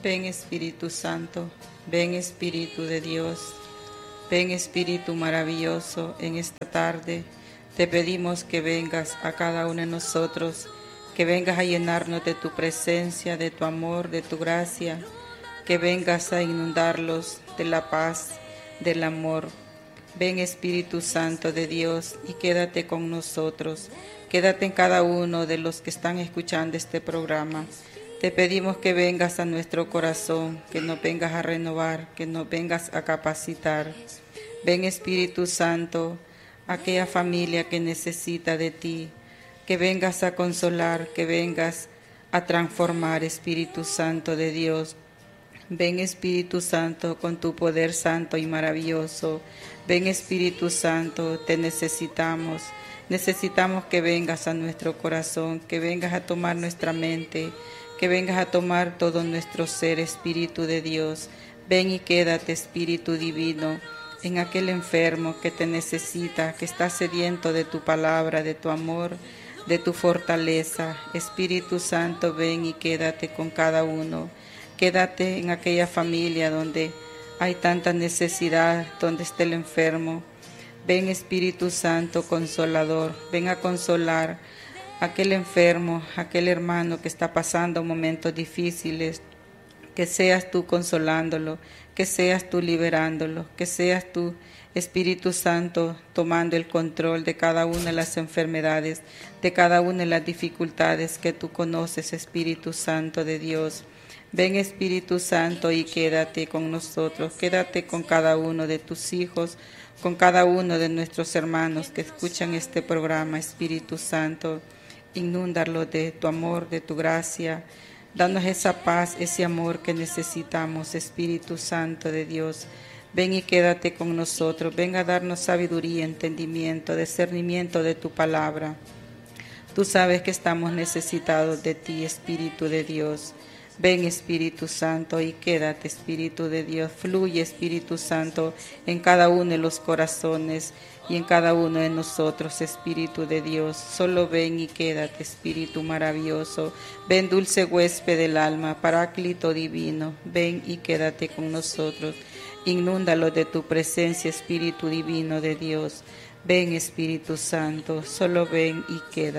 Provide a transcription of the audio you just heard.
Ven Espíritu Santo, ven Espíritu de Dios, ven Espíritu maravilloso en esta tarde. Te pedimos que vengas a cada uno de nosotros, que vengas a llenarnos de tu presencia, de tu amor, de tu gracia, que vengas a inundarlos de la paz, del amor. Ven Espíritu Santo de Dios y quédate con nosotros, quédate en cada uno de los que están escuchando este programa. Te pedimos que vengas a nuestro corazón, que nos vengas a renovar, que nos vengas a capacitar. Ven Espíritu Santo, aquella familia que necesita de ti, que vengas a consolar, que vengas a transformar, Espíritu Santo de Dios. Ven Espíritu Santo con tu poder santo y maravilloso. Ven Espíritu Santo, te necesitamos. Necesitamos que vengas a nuestro corazón, que vengas a tomar nuestra mente, que vengas a tomar todo nuestro ser, Espíritu de Dios. Ven y quédate, Espíritu Divino, en aquel enfermo que te necesita, que está sediento de tu palabra, de tu amor, de tu fortaleza. Espíritu Santo, ven y quédate con cada uno. Quédate en aquella familia donde hay tanta necesidad, donde está el enfermo. Ven Espíritu Santo consolador, ven a consolar a aquel enfermo, a aquel hermano que está pasando momentos difíciles. Que seas tú consolándolo, que seas tú liberándolo, que seas tú, Espíritu Santo, tomando el control de cada una de las enfermedades, de cada una de las dificultades que tú conoces, Espíritu Santo de Dios. Ven Espíritu Santo y quédate con nosotros, quédate con cada uno de tus hijos, con cada uno de nuestros hermanos que escuchan este programa, Espíritu Santo. Inúndalo de tu amor, de tu gracia. Danos esa paz, ese amor que necesitamos, Espíritu Santo de Dios. Ven y quédate con nosotros. Ven a darnos sabiduría, entendimiento, discernimiento de tu palabra. Tú sabes que estamos necesitados de ti, Espíritu de Dios. Ven Espíritu Santo y quédate, Espíritu de Dios. Fluye, Espíritu Santo, en cada uno de los corazones y en cada uno de nosotros, Espíritu de Dios. Solo ven y quédate, Espíritu maravilloso. Ven, dulce huésped del alma, Paráclito divino. Ven y quédate con nosotros. Inúndalo de tu presencia, Espíritu divino de Dios. Ven, Espíritu Santo, solo ven y quédate.